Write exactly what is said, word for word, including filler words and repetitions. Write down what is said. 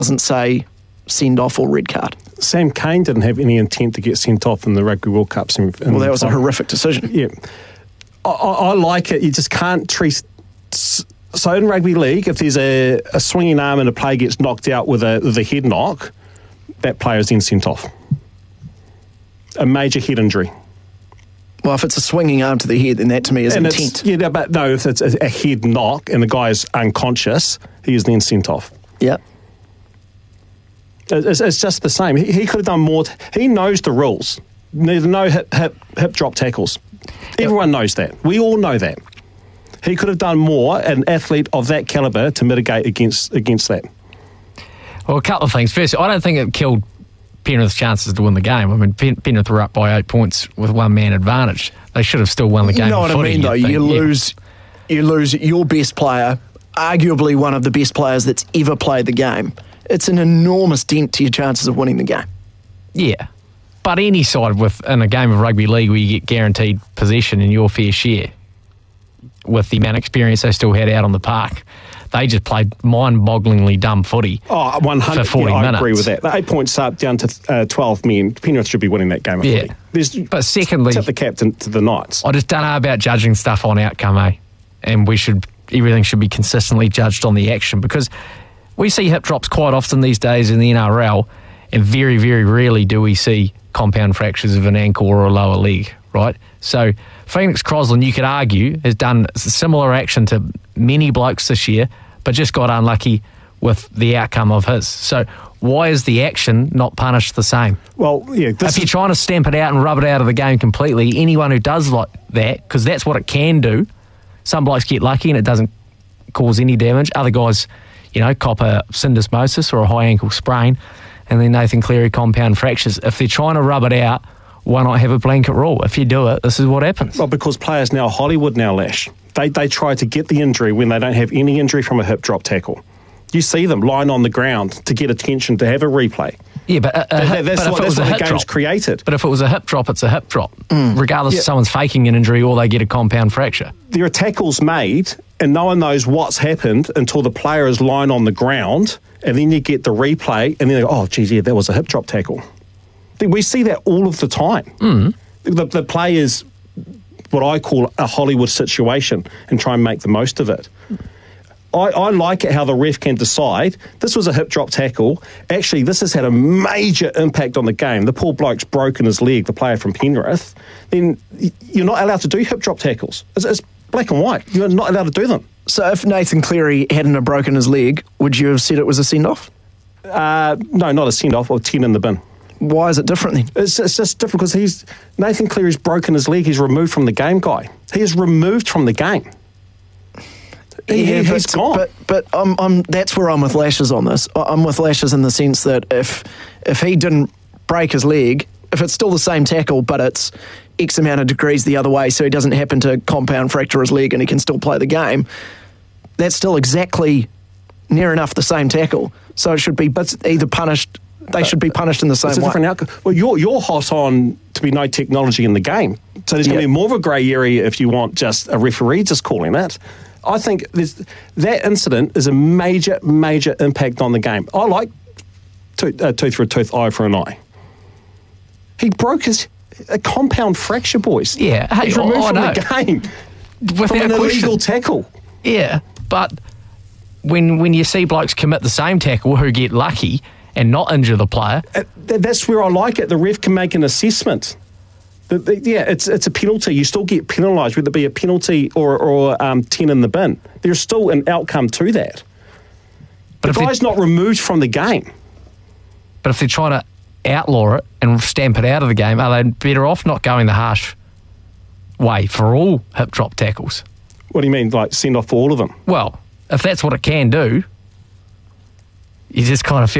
doesn't say send off or red card. Sam Cane didn't have any intent to get sent off in the Rugby World Cup. In, in well, that was a horrific decision. Yeah. I, I, I like it. You just can't treat... So in rugby league, if there's a, a swinging arm and a player gets knocked out with a, with a head knock, that player is then sent off. A major head injury. Well, if it's a swinging arm to the head, then that to me is and intent. Yeah, but no, if it's a, a head knock and the guy is unconscious, he is then sent off. Yeah. It's, it's just the same. He, he could have done more. T- he knows the rules. There's no hip, hip, hip drop tackles. Everyone knows that. We all know that. He could have done more, an athlete of that calibre, to mitigate against against that. Well, a couple of things. First, I don't think it killed Penrith's chances to win the game. I mean, Pen- Penrith were up by eight points with one man advantage. They should have still won the game. You know what I mean, though? You yeah. lose, you lose your best player, arguably one of the best players that's ever played the game. It's an enormous dent to your chances of winning the game. Yeah. But any side with in a game of rugby league where you get guaranteed possession in your fair share, with the amount of experience they still had out on the park, they just played mind-bogglingly dumb footy. Oh, one hundred for forty yeah, I minutes. agree with that. The eight points up down to uh, twelve men. Penrith should be winning that game of yeah. footy. There's, but secondly, tip the captain to the Knights. I just don't know about judging stuff on outcome, eh? And we should everything should be consistently judged on the action, because we see hip drops quite often these days in the N R L, and very, very rarely do we see compound fractures of an ankle or a lower leg, right? So Phoenix Crosland, you could argue, has done a similar action to many blokes this year, but just got unlucky with the outcome of his. So why is the action not punished the same? Well, yeah. This if you're trying to stamp it out and rub it out of the game completely, anyone who does like that, because that's what it can do, some blokes get lucky and it doesn't cause any damage. Other guys, you know, cop a syndesmosis or a high ankle sprain, and then Nathan Cleary compound fractures. If they're trying to rub it out, why not have a blanket rule? If you do it, this is what happens. Well, because players now, Hollywood now, Lash, they, they try to get the injury when they don't have any injury from a hip drop tackle. You see them lying on the ground to get attention, to have a replay. Yeah, but, a, a, that, that's but what, if it was that's a what hip the game's drop, created. But if it was a hip drop, it's a hip drop, mm. regardless yeah. if someone's faking an injury or they get a compound fracture. There are tackles made, and no one knows what's happened until the player is lying on the ground, and then you get the replay, and then they go, oh, geez, yeah, that was a hip drop tackle. We see that all of the time. Mm. The, the play is what I call a Hollywood situation and try and make the most of it. I, I like it how the ref can decide this was a hip drop tackle. Actually, this has had a major impact on the game. The poor bloke's broken his leg, the player from Penrith. Then you're not allowed to do hip drop tackles. It's, it's black and white. You're not allowed to do them. So if Nathan Cleary hadn't have broken his leg, would you have said it was a send-off? Uh, no, not a send-off, or ten in the bin. Why is it different then? It's, it's just different because he's Nathan Cleary's broken his leg. He's removed from the game, guy. He is removed from the game. He, yeah, he, but, he's gone. But, but I'm, I'm, that's where I'm with Lashes on this. I'm with Lashes in the sense that if if he didn't break his leg, if it's still the same tackle, but it's X amount of degrees the other way, so he doesn't happen to compound fracture his leg and he can still play the game, that's still exactly near enough the same tackle. So it should be but either punished, they should be punished in the same it's a way. Different outcome. Well, you're, you're hot on to be no technology in the game. So there's yeah. going to be more of a grey area if you want just a referee just calling it. I think there's, that incident is a major, major impact on the game. I like tooth, uh, tooth for a tooth, eye for an eye. He broke his a compound fracture, boys. Yeah. Hey, He's removed oh, from no. the game. Without from an question. illegal tackle. Yeah, but when when you see blokes commit the same tackle who get lucky and not injure the player... Uh, th- that's where I like it. The ref can make an assessment. The, the, yeah, it's it's a penalty. You still get penalised, whether it be a penalty or, or um, ten in the bin. There's still an outcome to that. But the guy's not removed from the game. But if they're trying to outlaw it and stamp it out of the game, are they better off not going the harsh way for all hip drop tackles? What do you mean, like send off for all of them? Well, if that's what it can do, you just kind of feel